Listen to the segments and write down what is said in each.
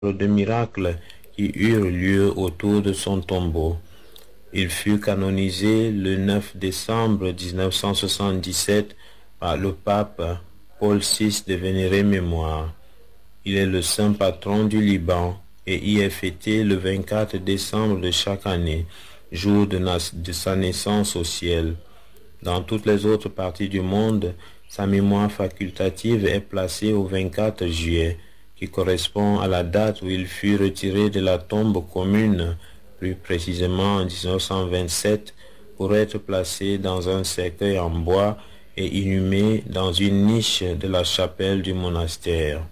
de miracles qui eurent lieu autour de son tombeau. Il fut canonisé le 9 décembre 1977 par le pape Paul VI de vénérée mémoire. Il est le saint patron du Liban et y est fêté le 24 décembre de chaque année, jour de sa naissance au ciel. Dans toutes les autres parties du monde, sa mémoire facultative est placée au 24 juillet, qui correspond à la date où il fut retiré de la tombe commune, plus précisément en 1927, pour être placé dans un cercueil en bois et inhumé dans une niche de la chapelle du monastère.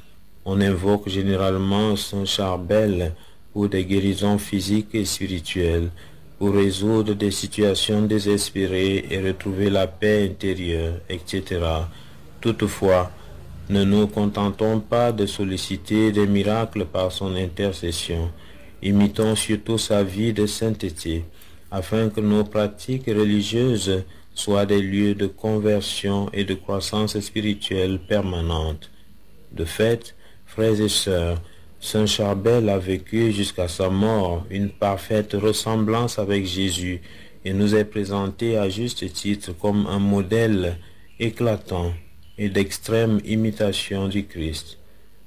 On invoque généralement Saint Charbel pour des guérisons physiques et spirituelles, pour résoudre des situations désespérées et retrouver la paix intérieure, etc. Toutefois, ne nous contentons pas de solliciter des miracles par son intercession. Imitons surtout sa vie de sainteté, afin que nos pratiques religieuses soient des lieux de conversion et de croissance spirituelle permanente. De fait, frères et sœurs, Saint Charbel a vécu jusqu'à sa mort une parfaite ressemblance avec Jésus et nous est présenté à juste titre comme un modèle éclatant et d'extrême imitation du Christ.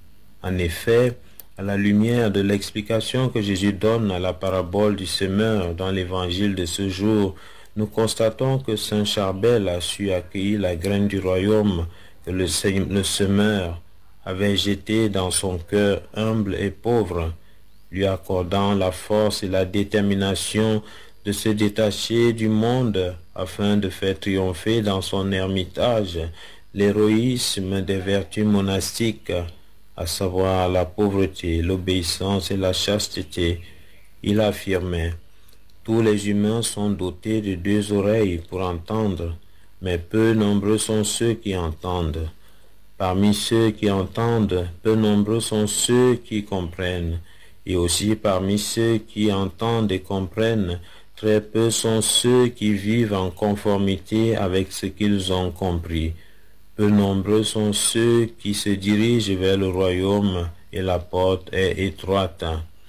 En effet, à la lumière de l'explication que Jésus donne à la parabole du semeur dans l'évangile de ce jour, nous constatons que Saint Charbel a su accueillir la graine du royaume que le semeur avait jetée dans son cœur humble et pauvre, lui accordant la force et la détermination de se détacher du monde afin de faire triompher dans son ermitage l'héroïsme des vertus monastiques, à savoir la pauvreté, l'obéissance et la chasteté. Il affirmait: tous les humains sont dotés de deux oreilles pour entendre, mais peu nombreux sont ceux qui entendent. Parmi ceux qui entendent, peu nombreux sont ceux qui comprennent, et aussi parmi ceux qui entendent et comprennent, très peu sont ceux qui vivent en conformité avec ce qu'ils ont compris. Peu nombreux sont ceux qui se dirigent vers le royaume et la porte est étroite.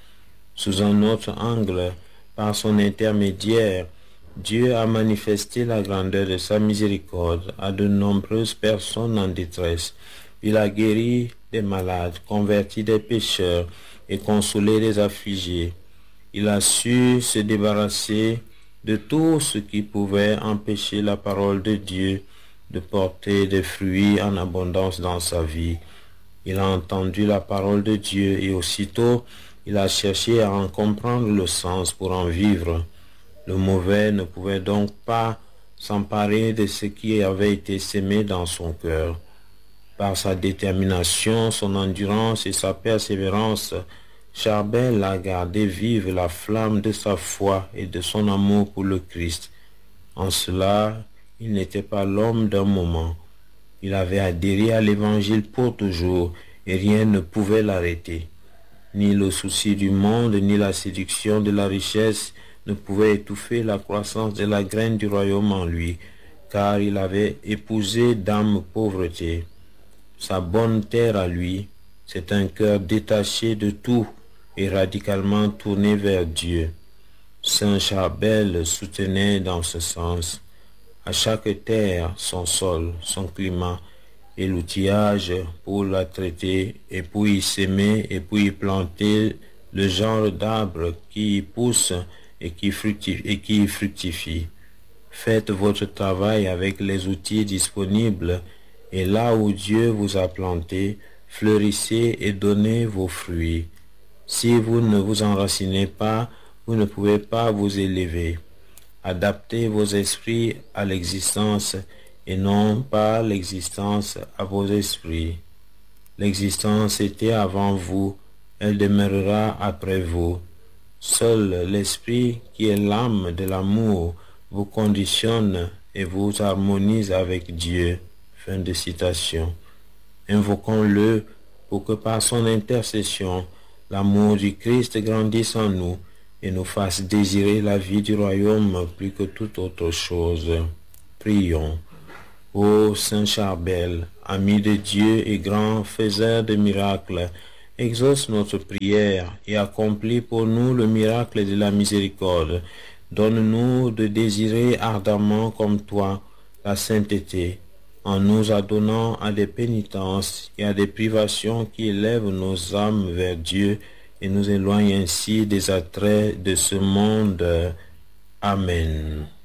Sous un autre angle, par son intermédiaire, Dieu a manifesté la grandeur de sa miséricorde à de nombreuses personnes en détresse. Il a guéri des malades, converti des pécheurs et consolé les affligés. Il a su se débarrasser de tout ce qui pouvait empêcher la parole de Dieu de porter des fruits en abondance dans sa vie. Il a entendu la parole de Dieu et aussitôt il a cherché à en comprendre le sens pour en vivre. Le mauvais ne pouvait donc pas s'emparer de ce qui avait été sémé dans son cœur. Par sa détermination, son endurance et sa persévérance, Charbel a gardé vive la flamme de sa foi et de son amour pour le Christ. En cela, il n'était pas l'homme d'un moment. Il avait adhéré à l'Évangile pour toujours et rien ne pouvait l'arrêter. Ni le souci du monde, ni la séduction de la richesse ne pouvaient étouffer la croissance de la graine du royaume en lui, car il avait épousé d'âme pauvreté. Sa bonne terre à lui, c'est un cœur détaché de tout et radicalement tourné vers Dieu. Saint Charbel soutenait dans ce sens: à chaque terre son sol, son climat et l'outillage pour la traiter et pour y s'aimer et pour y planter le genre d'arbre qui y pousse et qui y fructifie. Faites votre travail avec les outils disponibles et là où Dieu vous a planté, fleurissez et donnez vos fruits. Si vous ne vous enracinez pas, vous ne pouvez pas vous élever. Adaptez vos esprits à l'existence et non pas l'existence à vos esprits. L'existence était avant vous, elle demeurera après vous. Seul l'esprit qui est l'âme de l'amour vous conditionne et vous harmonise avec Dieu. Fin de citation. Invoquons-le pour que par son intercession, l'amour du Christ grandisse en nous et nous fasse désirer la vie du royaume plus que toute autre chose. Prions. Ô Saint Charbel, ami de Dieu et grand faiseur de miracles, exauce notre prière et accomplis pour nous le miracle de la miséricorde. Donne-nous de désirer ardemment comme toi la sainteté, en nous adonnant à des pénitences et à des privations qui élèvent nos âmes vers Dieu et nous éloignent ainsi des attraits de ce monde. Amen.